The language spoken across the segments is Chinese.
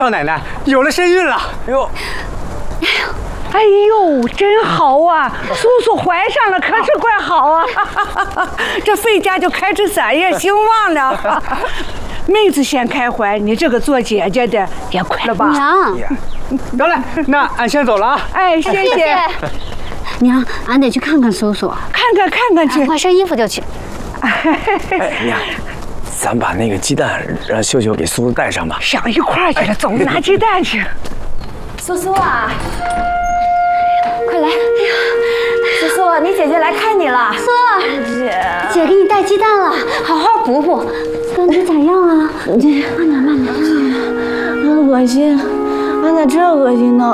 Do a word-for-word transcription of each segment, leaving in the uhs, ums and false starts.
少奶奶有了身孕了。哟， 哎呦，真好啊！叔叔怀上了，可是怪好啊！这费家就开枝散叶兴旺了。妹子先开怀，你这个做姐姐的也快了吧？ 娘， 得嘞，那俺先走了啊。 哎，谢谢。 娘，俺得去看看叔叔， 看看看看去， 换身衣服就去。 哎娘，咱把那个鸡蛋让秀秀给苏苏带上吧。 上一块儿去了，走，拿鸡蛋去。 苏苏啊，快来！哎呀，苏苏，你姐姐来看你了。 苏，姐，姐给你带鸡蛋了，好好补补。感觉咋样啊？这慢点，慢点。 很恶心，俺咋这恶心呢？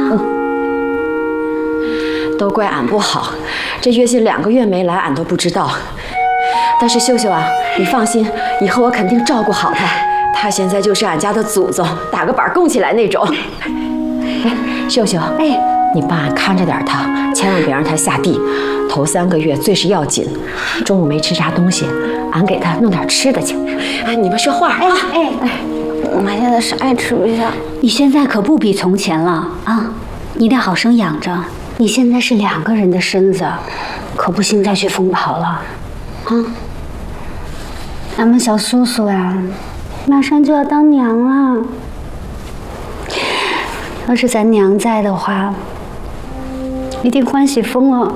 都怪俺不好，这月信两个月没来，俺都不知道。但是秀秀啊，你放心，以后我肯定照顾好她。她现在就是俺家的祖宗，打个板供起来那种。哎，秀秀，哎，你帮俺看着点她，千万别让她下地。头三个月最是要紧。中午没吃啥东西，俺给她弄点吃的去。哎，你们说话啊！ 哎哎， 俺现在啥也吃不下。 你现在可不比从前了啊！你得好生养着。你现在是两个人的身子，可不行再去疯跑了，啊！俺们小叔叔呀，马上就要当娘了。要是咱娘在的话，一定欢喜疯了。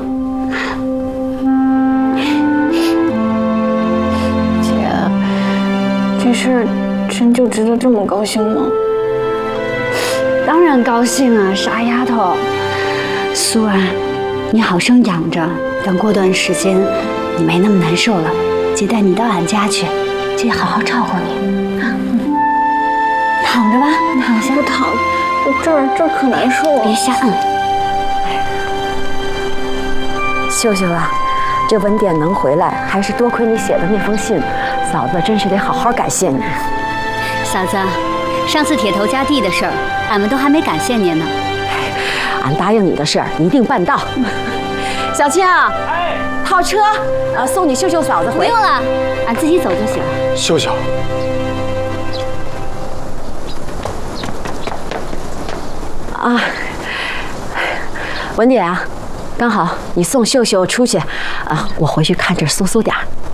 姐，这事真就值得这么高兴吗？ 当然高兴啊，傻丫头。苏啊，你好生养着，等过段时间你没那么难受了，姐带你到俺家去，姐好好照顾你啊。躺着吧，你躺下。 不躺，我这儿这儿可难受了。 别瞎摁。 秀秀啊，这文典能回来，还是多亏你写的那封信，嫂子真是得好好感谢你。 嫂子，上次铁头加地的事儿，俺们都还没感谢您呢。 俺答应你的事儿一定办到。小青啊，哎，套车，呃，送你秀秀嫂子回。 不用了，俺自己走就行。 秀秀， 啊，文典啊，刚好你送秀秀出去，啊，我回去看着苏苏点儿。